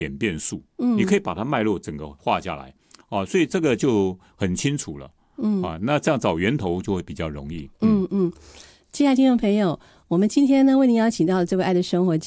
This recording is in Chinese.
演变数，你可以把它脉络整个画下来所以这个就很清楚了。那这样找源头就会比较容易。亲爱的听众朋友，我们今天呢为您邀请到这位爱的生活